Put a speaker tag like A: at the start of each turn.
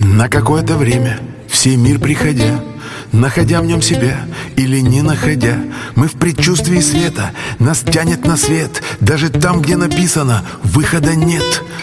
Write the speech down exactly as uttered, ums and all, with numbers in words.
A: На какое-то время, в сей мир приходя, находя в нем себя или не находя, мы в предчувствии света, нас тянет на свет, даже там, где написано «выхода нет».